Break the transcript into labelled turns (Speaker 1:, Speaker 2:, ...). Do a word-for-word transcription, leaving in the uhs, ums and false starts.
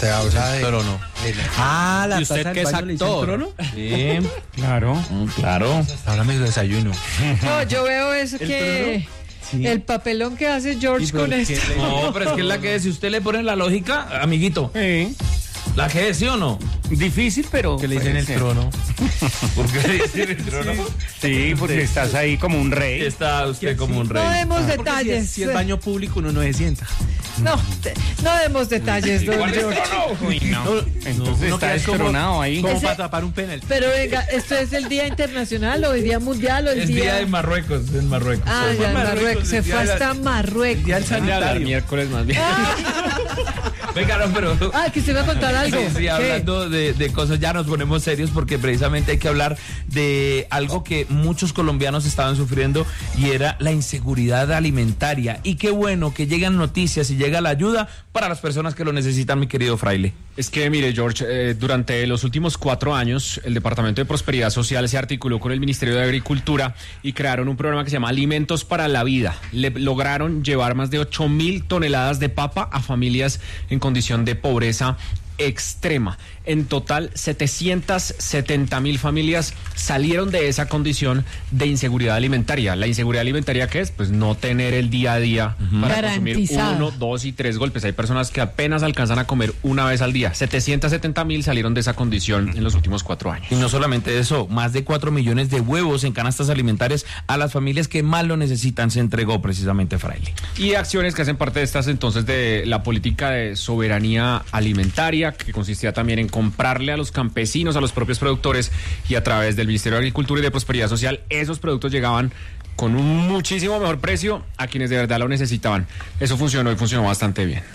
Speaker 1: Te habla de...
Speaker 2: Pero no.
Speaker 1: Ah, la
Speaker 2: ¿Y usted
Speaker 1: taza
Speaker 2: qué
Speaker 1: del
Speaker 2: es
Speaker 1: baño le dicen
Speaker 2: actor?
Speaker 1: trono.
Speaker 2: Sí,
Speaker 3: Claro.
Speaker 2: mm, claro.
Speaker 1: Háblame de desayuno.
Speaker 4: No, yo veo eso que...
Speaker 1: Sí.
Speaker 4: El papelón que hace George
Speaker 1: ¿Y por
Speaker 4: con
Speaker 1: qué
Speaker 4: esto.
Speaker 1: le-
Speaker 2: No, pero es que es la que si usted le pone la lógica, amiguito,
Speaker 3: Sí.
Speaker 2: la que es, ¿sí o no?
Speaker 3: Difícil, pero...
Speaker 1: Que le dicen el
Speaker 3: Sí.
Speaker 1: trono.
Speaker 2: ¿Por qué le dicen el trono?
Speaker 3: Sí, porque estás ahí como un rey.
Speaker 2: Está usted como un
Speaker 4: No
Speaker 2: rey.
Speaker 4: demos
Speaker 1: Porque si
Speaker 4: detalles.
Speaker 1: es, si es baño público uno no se sienta.
Speaker 4: No, te- no demos detalles, don
Speaker 2: ¿Cuál es
Speaker 4: George.
Speaker 2: trono?
Speaker 3: Uy, no. Entonces
Speaker 1: uno
Speaker 3: está
Speaker 1: queda como-
Speaker 3: destronado ahí.
Speaker 1: Como
Speaker 4: Ese-
Speaker 1: para tapar un penalti.
Speaker 4: Pero venga, ¿esto es el Día Internacional o el Día Mundial o el
Speaker 2: Es día de Marruecos, en Marruecos.
Speaker 4: Ah,
Speaker 1: fue
Speaker 4: ya, en
Speaker 1: Marruecos,
Speaker 4: Marruecos. Se
Speaker 1: el día
Speaker 4: fue
Speaker 1: de la-
Speaker 4: hasta Marruecos.
Speaker 1: Ya el sanitario.
Speaker 3: miércoles más bien.
Speaker 2: Venga, no, pero...
Speaker 4: Ah, que se va a contar algo.
Speaker 2: Sí, sí,
Speaker 4: ¿Qué?
Speaker 2: hablando de, de cosas, ya nos ponemos serios porque precisamente hay que hablar de algo que muchos colombianos estaban sufriendo y era la inseguridad alimentaria. Y qué bueno que llegan noticias y llega la ayuda para las personas que lo necesitan, mi querido Fraile.
Speaker 5: Es que, mire, George, eh, durante los últimos cuatro años, el Departamento de Prosperidad Social se articuló con el Ministerio de Agricultura y crearon un programa que se llama Alimentos para la Vida. Le lograron llevar más de ocho mil toneladas de papa a familias en condición de pobreza extrema. En total, setecientas setenta mil familias salieron de esa condición de inseguridad alimentaria. ¿La inseguridad alimentaria qué es? Pues no tener el día a día para consumir
Speaker 4: Garantizado.
Speaker 5: uno, dos y tres golpes. Hay personas que apenas alcanzan a comer una vez al día. setecientas setenta mil salieron de esa condición en los últimos cuatro años.
Speaker 2: Y no solamente eso, más de cuatro millones de huevos en canastas alimentarias a las familias que más lo necesitan se entregó precisamente Fraile.
Speaker 5: Y acciones que hacen parte de estas entonces de la política de soberanía alimentaria, que consistía también en comprarle a los campesinos, a los propios productores, y a través del Ministerio de Agricultura y de Prosperidad Social, esos productos llegaban con un muchísimo mejor precio a quienes de verdad lo necesitaban. Eso funcionó y funcionó bastante bien.